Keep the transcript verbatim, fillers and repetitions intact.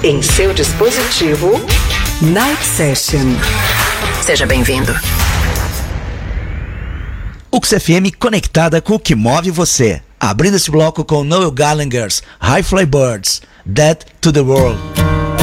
Em seu dispositivo, Night Session. Seja bem-vindo. U X F M conectada com o que move você. Abrindo esse bloco com Noel Gallagher's High Fly Birds, Dead to the World.